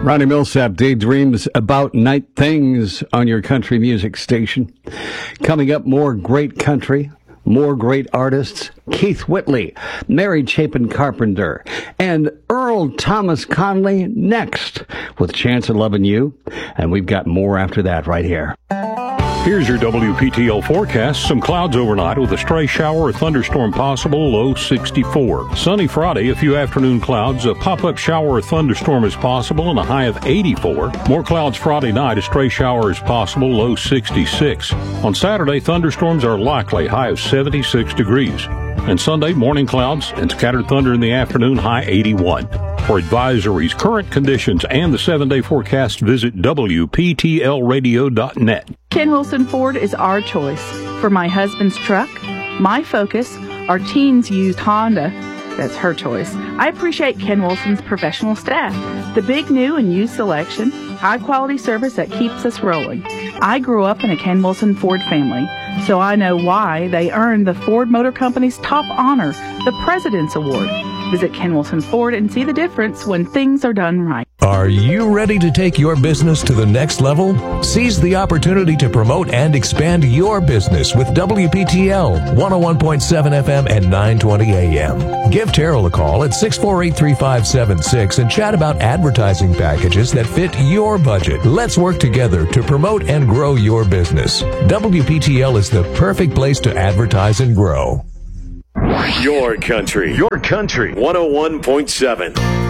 Ronnie Millsap, Daydreams About Night Things on your country music station. Coming up, more great country, more great artists. Keith Whitley, Mary Chapin Carpenter, and Earl Thomas Conley next with Chance of Lovin' You. And we've got more after that right here. Here's your WPTL forecast. Some clouds overnight with a stray shower or thunderstorm possible, low 64. Sunny Friday, a few afternoon clouds, a pop-up shower or thunderstorm is possible, and a high of 84. More clouds Friday night, a stray shower is possible, low 66. On Saturday, thunderstorms are likely, high of 76 degrees. And Sunday, morning clouds and scattered thunder in the afternoon, high 81. For advisories, current conditions, and the 7-day forecast, visit WPTLradio.net. Ken Wilson Ford is our choice. For my husband's truck, my Focus, our teens used Honda, that's her choice. I appreciate Ken Wilson's professional staff, the big new and used selection, high-quality service that keeps us rolling. I grew up in a Ken Wilson Ford family, so I know why they earned the Ford Motor Company's top honor, the President's Award. Visit Ken Wilson Ford and see the difference when things are done right. Are you ready to take your business to the next level? Seize the opportunity to promote and expand your business with WPTL 101.7 FM and 920 AM. Give Terrell a call at 648-3576 and chat about advertising packages that fit your budget. Let's work together to promote and grow your business. WPTL is the perfect place to advertise and grow. Your country. 101.7.